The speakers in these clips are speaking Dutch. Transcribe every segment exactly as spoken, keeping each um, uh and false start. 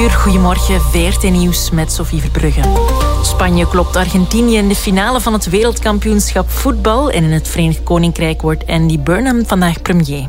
Goedemorgen, V R T Nieuws met Sophie Verbrugge. Spanje klopt Argentinië in de finale van het wereldkampioenschap voetbal. En in het Verenigd Koninkrijk wordt Andy Burnham vandaag premier.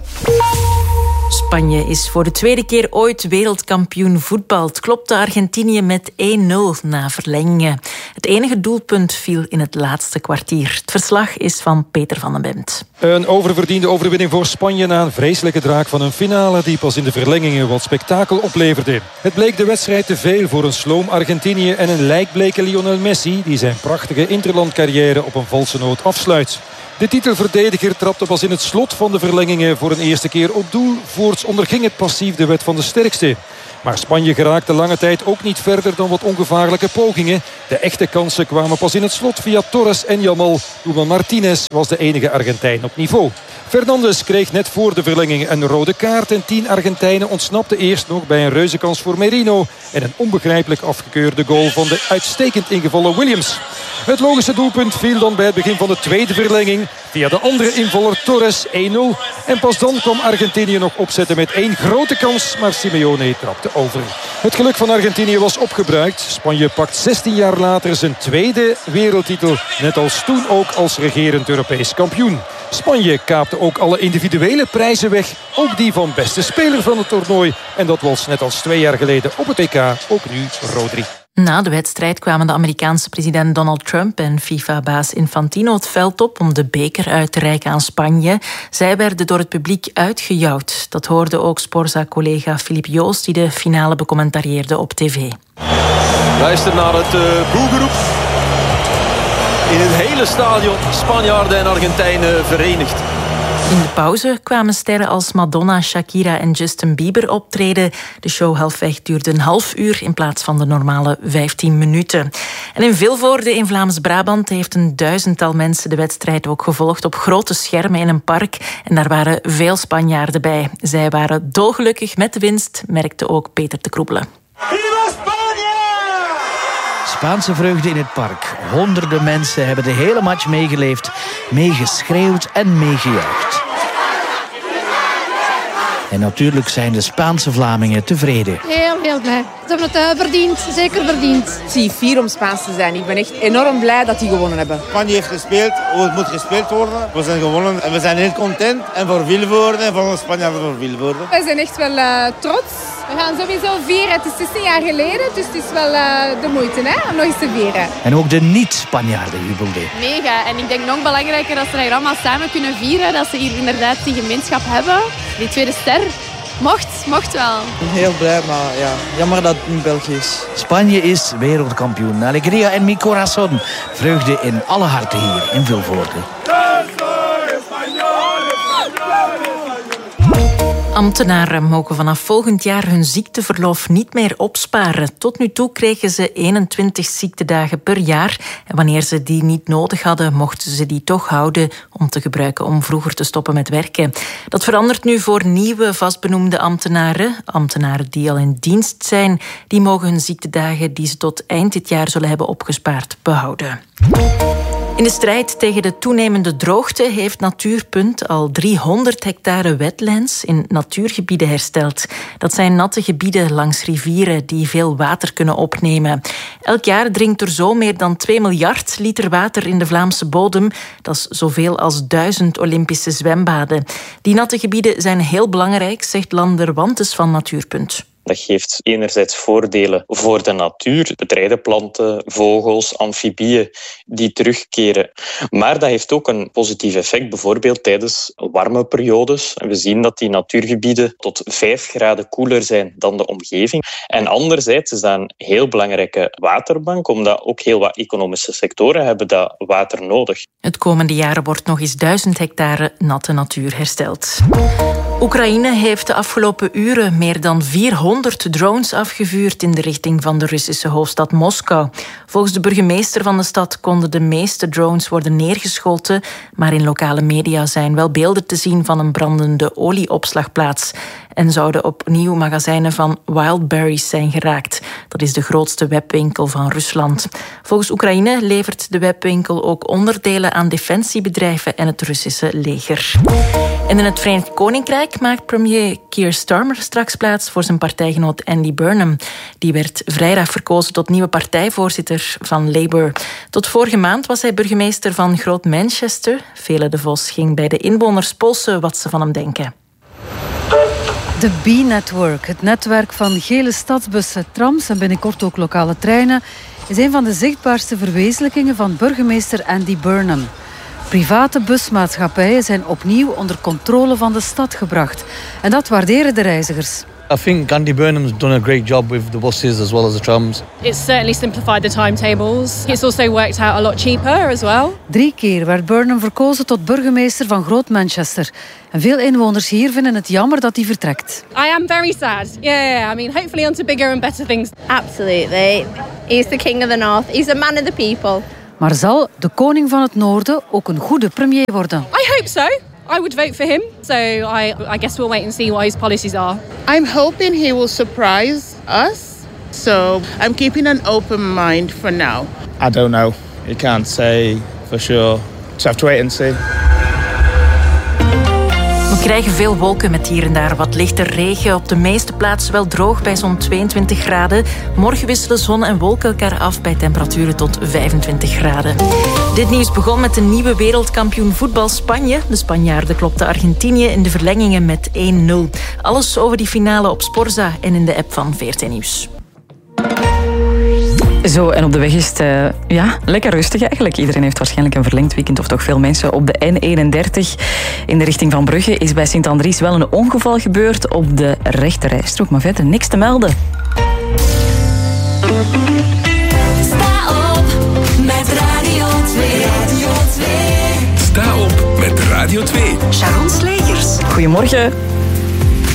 Spanje is voor de tweede keer ooit wereldkampioen voetbal. Het klopte Argentinië met één nul na verlengingen. Het enige doelpunt viel in het laatste kwartier. Het verslag is van Peter van den Bemt. Een oververdiende overwinning voor Spanje na een vreselijke draak van een finale die pas in de verlengingen wat spektakel opleverde. Het bleek de wedstrijd te veel voor een sloom Argentinië en een lijkbleke Lionel Messi die zijn prachtige interlandcarrière op een valse noot afsluit. De titelverdediger trapte pas in het slot van de verlengingen voor een eerste keer op doel. Voorts onderging het passief de wet van de sterkste. Maar Spanje geraakte lange tijd ook niet verder dan wat ongevaarlijke pogingen. De echte kansen kwamen pas in het slot via Torres en Yamal. Doelman Martinez was de enige Argentijn op niveau. Fernandes kreeg net voor de verlenging een rode kaart. En tien Argentijnen ontsnapten eerst nog bij een reuzenkans voor Merino. En een onbegrijpelijk afgekeurde goal van de uitstekend ingevallen Williams. Het logische doelpunt viel dan bij het begin van de tweede verlenging. Via de andere invaller Torres één nul. En pas dan kwam Argentinië nog opzetten met één grote kans. Maar Simeone trapte over. Het geluk van Argentinië was opgebruikt. Spanje pakt zestien jaar later zijn tweede wereldtitel. Net als toen ook als regerend Europees kampioen. Spanje kaapte ook alle individuele prijzen weg. Ook die van beste speler van het toernooi. En dat was net als twee jaar geleden op het W K ook nu Rodri. Na de wedstrijd kwamen de Amerikaanse president Donald Trump en FIFA-baas Infantino het veld op om de beker uit te reiken aan Spanje. Zij werden door het publiek uitgejouwd. Dat hoorde ook Sporza-collega Filip Joos, die de finale becommentarieerde op tv. Luister naar het uh, boegeroep. In het hele stadion Spanjaarden en Argentijnen verenigd. In de pauze kwamen sterren als Madonna, Shakira en Justin Bieber optreden. De show halfweg duurde een half uur in plaats van de normale vijftien minuten. En in Vilvoorde in Vlaams-Brabant heeft een duizendtal mensen de wedstrijd ook gevolgd op grote schermen in een park. En daar waren veel Spanjaarden bij. Zij waren dolgelukkig met de winst, merkte ook Peter de Kroebelen. Spaanse vreugde in het park. Honderden mensen hebben de hele match meegeleefd, meegeschreeuwd en meegejuicht. En natuurlijk zijn de Spaanse Vlamingen tevreden. Heel, heel blij. Ze hebben het uh, verdiend, zeker verdiend. Ik zie fier om Spaans te zijn. Ik ben echt enorm blij dat die gewonnen hebben. Spanje heeft gespeeld hoe het moet gespeeld worden. We zijn gewonnen en we zijn heel content. En voor Vilvoorde en voor de Spanjaarden voor Vilvoorde. Wij zijn echt wel uh, trots. We gaan sowieso vieren. Het is zestien jaar geleden, dus het is wel uh, de moeite hè, om nog eens te vieren. En ook de niet-Spanjaarden jubelden. Mega. En ik denk nog belangrijker dat ze hier allemaal samen kunnen vieren. Dat ze hier inderdaad die gemeenschap hebben. Die tweede ster. Mocht, mocht wel. Heel blij, maar ja, jammer dat het in België is. Spanje is wereldkampioen. Alegria en mi corazón. Vreugde in alle harten hier in Vilvoorde. Ambtenaren mogen vanaf volgend jaar hun ziekteverlof niet meer opsparen. Tot nu toe kregen ze eenentwintig ziektedagen per jaar. En wanneer ze die niet nodig hadden, mochten ze die toch houden om te gebruiken om vroeger te stoppen met werken. Dat verandert nu voor nieuwe vastbenoemde ambtenaren. Ambtenaren die al in dienst zijn, die mogen hun ziektedagen die ze tot eind dit jaar zullen hebben opgespaard behouden. In de strijd tegen de toenemende droogte heeft Natuurpunt al driehonderd hectare wetlands in natuurgebieden hersteld. Dat zijn natte gebieden langs rivieren die veel water kunnen opnemen. Elk jaar dringt er zo meer dan twee miljard liter water in de Vlaamse bodem. Dat is zoveel als duizend Olympische zwembaden. Die natte gebieden zijn heel belangrijk, zegt Lander Wantes van Natuurpunt. Dat geeft enerzijds voordelen voor de natuur, bedrijdenplanten, vogels, amfibieën die terugkeren. Maar dat heeft ook een positief effect, bijvoorbeeld tijdens warme periodes. We zien dat die natuurgebieden tot vijf graden koeler zijn dan de omgeving. En anderzijds is dat een heel belangrijke waterbank, omdat ook heel wat economische sectoren hebben dat water nodig. Het komende jaren wordt nog eens duizend hectare natte natuur hersteld. Oekraïne heeft de afgelopen uren meer dan vierhonderd drones afgevuurd in de richting van de Russische hoofdstad Moskou. Volgens de burgemeester van de stad konden de meeste drones worden neergeschoten, maar in lokale media zijn wel beelden te zien van een brandende olieopslagplaats en zouden opnieuw magazijnen van Wildberries zijn geraakt. Dat is de grootste webwinkel van Rusland. Volgens Oekraïne levert de webwinkel ook onderdelen aan defensiebedrijven en het Russische leger. En in het Verenigd Koninkrijk maakt premier Keir Starmer straks plaats voor zijn partijgenoot Andy Burnham. Die werd vrijdag verkozen tot nieuwe partijvoorzitter van Labour. Tot vorige maand was hij burgemeester van Groot Manchester. Vele de Vos ging bij de inwoners polsen wat ze van hem denken. De B-Network, het netwerk van gele stadsbussen, trams en binnenkort ook lokale treinen, is een van de zichtbaarste verwezenlijkingen van burgemeester Andy Burnham. Private busmaatschappijen zijn opnieuw onder controle van de stad gebracht. En dat waarderen de reizigers. I think Andy Burnham's done a great job with the buses as well as the trams. It's certainly simplified the timetables. It's also worked out a lot cheaper as well. Drie keer werd Burnham verkozen tot burgemeester van Groot Manchester. En veel inwoners hier vinden het jammer dat hij vertrekt. I am very sad. Yeah, yeah, I mean, hopefully onto bigger and better things. Absolutely. He's the king of the north. He's a man of the people. Maar zal de koning van het noorden ook een goede premier worden? I hope so. I would vote for him. So I, I guess we'll wait and see what his policies are. I'm hoping he will surprise us. So I'm keeping an open mind for now. I don't know. You can't say for sure. Just have to wait and see. We krijgen veel wolken met hier en daar wat lichte regen. Op de meeste plaatsen wel droog bij zo'n tweeëntwintig graden. Morgen wisselen zon en wolken elkaar af bij temperaturen tot vijfentwintig graden. Dit nieuws begon met de nieuwe wereldkampioen voetbal Spanje. De Spanjaarden klopten Argentinië in de verlengingen met één nul. Alles over die finale op Sporza en in de app van V R T Nieuws. Zo, en op de weg is het uh, ja, lekker rustig eigenlijk. Iedereen heeft waarschijnlijk een verlengd weekend, of toch veel mensen. Op de N eenendertig in de richting van Brugge is bij Sint-Andries wel een ongeval gebeurd op de rechte rijstrook. Maar verder niks te melden. Sta op met Radio twee. Radio twee. Sta op met Radio twee. Sharon Slegers. Goedemorgen.